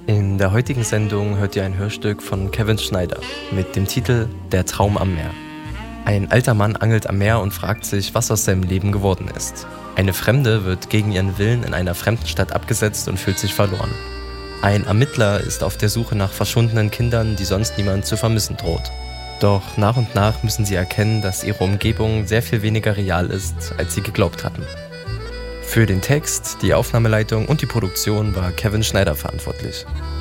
In der heutigen Sendung hört ihr ein Hörstück von Kevin Schneider mit dem Titel Der Traum am Meer. Ein alter Mann angelt am Meer und fragt sich, was aus seinem Leben geworden ist. Eine Fremde wird gegen ihren Willen in einer fremden Stadt abgesetzt und fühlt sich verloren. Ein Ermittler ist auf der Suche nach verschwundenen Kindern, die sonst niemand zu vermissen droht. Doch nach und nach müssen sie erkennen, dass ihre Umgebung sehr viel weniger real ist, als sie geglaubt hatten. Für den Text, die Aufnahmeleitung und die Produktion war Kevin Schneider verantwortlich.